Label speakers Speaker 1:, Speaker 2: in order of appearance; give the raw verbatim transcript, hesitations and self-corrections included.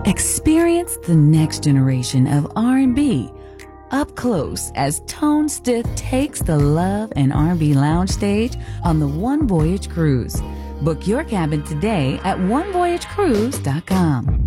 Speaker 1: Experience the next generation of R and B up close as Tone Stith takes the Love and R and B Lounge stage on the One Voyage Cruise. Book your cabin today at one voyage cruise dot com.